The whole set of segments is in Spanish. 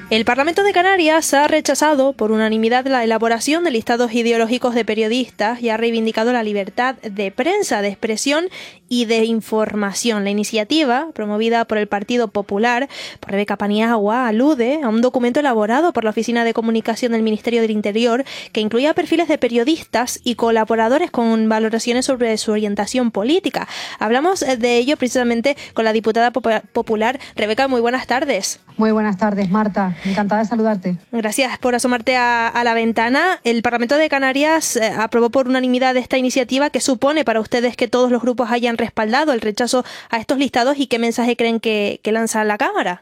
El Parlamento de Canarias ha rechazado por unanimidad la elaboración de listados ideológicos de periodistas y ha reivindicado la libertad de prensa, de expresión y de información. La iniciativa, promovida por el Partido Popular, por Rebeca Paniagua, alude a un documento elaborado por la Oficina de Comunicación del Ministerio del Interior que incluía perfiles de periodistas y colaboradores con valoraciones sobre su orientación política. Hablamos de ello precisamente con la diputada popular. Rebeca, muy buenas tardes. Muy buenas tardes, Marta. Encantada de saludarte. Gracias por asomarte a la ventana. El Parlamento de Canarias aprobó por unanimidad esta iniciativa. ¿Qué supone para ustedes que todos los grupos hayan respaldado el rechazo a estos listados y qué mensaje creen que lanza la Cámara?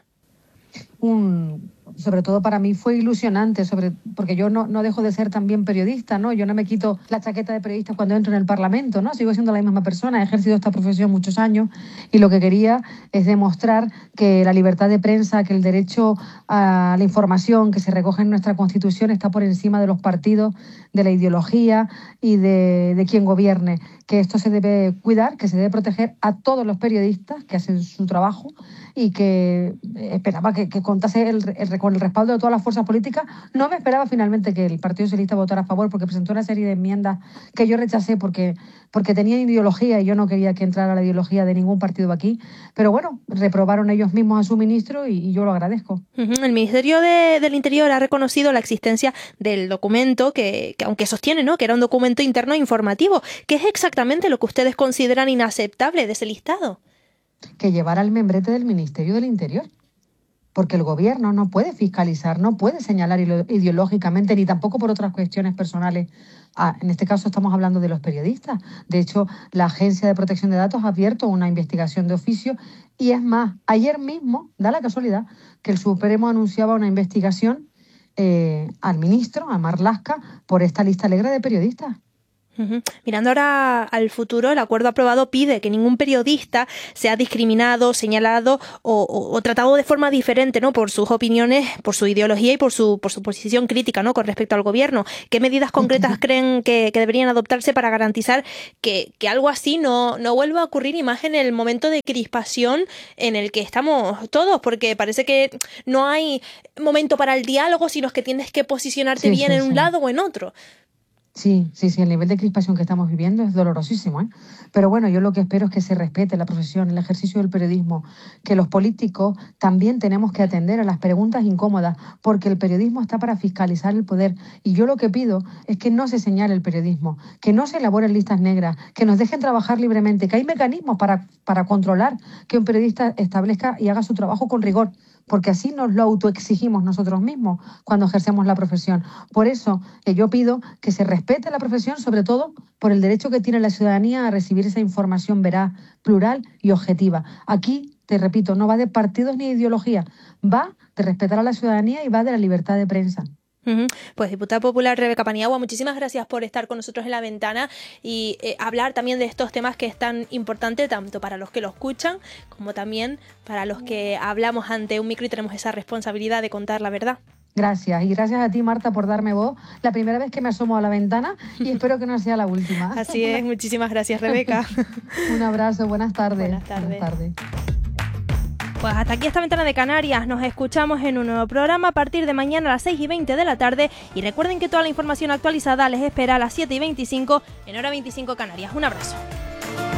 Sobre todo para mí fue ilusionante, porque yo no dejo de ser también periodista, ¿no? Yo no me quito la chaqueta de periodista cuando entro en el Parlamento, ¿no? Sigo siendo la misma persona, he ejercido esta profesión muchos años y lo que quería es demostrar que la libertad de prensa, que el derecho a la información que se recoge en nuestra Constitución está por encima de los partidos, de la ideología y de quien gobierne, que esto se debe cuidar, que se debe proteger a todos los periodistas que hacen su trabajo y que esperaba que contase con el respaldo de todas las fuerzas políticas. No me esperaba finalmente que el Partido Socialista votara a favor porque presentó una serie de enmiendas que yo rechacé porque tenían ideología y yo no quería que entrara la ideología de ningún partido aquí. Pero bueno, reprobaron ellos mismos a su ministro y yo lo agradezco. El Ministerio del Interior ha reconocido la existencia del documento que aunque sostiene, ¿no?, que era un documento interno informativo. ¿Qué es exactamente lo que ustedes consideran inaceptable de ese listado? Que llevara el membrete del Ministerio del Interior. Porque el gobierno no puede fiscalizar, no puede señalar ideológicamente, ni tampoco por otras cuestiones personales. En este caso estamos hablando de los periodistas. De hecho, la Agencia de Protección de Datos ha abierto una investigación de oficio y es más, ayer mismo, da la casualidad, que el Supremo anunciaba una investigación al ministro, a Marlaska, por esta lista negra de periodistas. Mirando ahora al futuro, el acuerdo aprobado pide que ningún periodista sea discriminado, señalado o tratado de forma diferente, ¿no?, por sus opiniones, por su ideología y por su posición crítica, ¿no?, con respecto al gobierno. ¿Qué medidas concretas creen que deberían adoptarse para garantizar que algo así no vuelva a ocurrir, y más en el momento de crispación en el que estamos todos? Porque parece que no hay momento para el diálogo, sino que tienes que posicionarte bien en un lado o en otro. Sí, el nivel de crispación que estamos viviendo es dolorosísimo, ¿eh? Pero bueno, yo lo que espero es que se respete la profesión, el ejercicio del periodismo, que los políticos también tenemos que atender a las preguntas incómodas, porque el periodismo está para fiscalizar el poder. Y yo lo que pido es que no se señale el periodismo, que no se elaboren listas negras, que nos dejen trabajar libremente, que hay mecanismos para controlar que un periodista establezca y haga su trabajo con rigor, porque así nos lo autoexigimos nosotros mismos cuando ejercemos la profesión. Por eso yo pido que se respete la profesión, sobre todo por el derecho que tiene la ciudadanía a recibir esa información veraz, plural y objetiva. Aquí, te repito, no va de partidos ni de ideología, va de respetar a la ciudadanía y va de la libertad de prensa. Pues diputada popular Rebeca Paniagua, muchísimas gracias por estar con nosotros en la ventana y hablar también de estos temas que es tan importante tanto para los que lo escuchan como también para los que hablamos ante un micro y tenemos esa responsabilidad de contar la verdad. Gracias, y gracias a ti, Marta, por darme voz. La primera vez que me asomo a la ventana y espero que no sea la última. Así es, muchísimas gracias, Rebeca. Un abrazo, buenas tardes. Buenas tardes. Buenas tardes. Pues hasta aquí esta ventana de Canarias. Nos escuchamos en un nuevo programa a partir de mañana a las 6:20 de la tarde. Y recuerden que toda la información actualizada les espera a las 7:25 en hora 25 Canarias. Un abrazo.